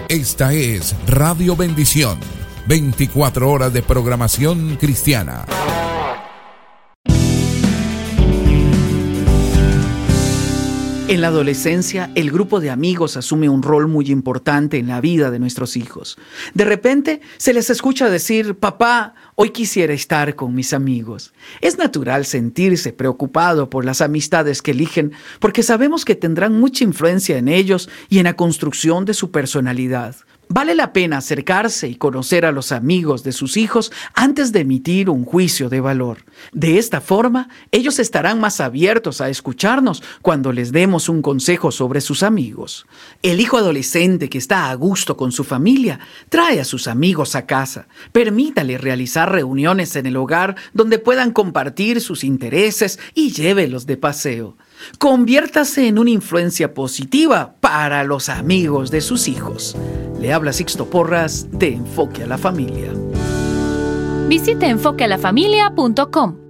Esta es Radio Bendición, 24 horas de programación cristiana. En la adolescencia, el grupo de amigos asume un rol muy importante en la vida de nuestros hijos. De repente, se les escucha decir: papá, hoy quisiera estar con mis amigos. Es natural sentirse preocupado por las amistades que eligen, porque sabemos que tendrán mucha influencia en ellos y en la construcción de su personalidad. Vale la pena acercarse y conocer a los amigos de sus hijos antes de emitir un juicio de valor. De esta forma, ellos estarán más abiertos a escucharnos cuando les demos un consejo sobre sus amigos. El hijo adolescente que está a gusto con su familia trae a sus amigos a casa. Permítale realizar reuniones en el hogar donde puedan compartir sus intereses y llévelos de paseo. Conviértase en una influencia positiva para los amigos de sus hijos. Le habla Sixto Porras de Enfoque a la Familia. Visite enfoquealafamilia.com.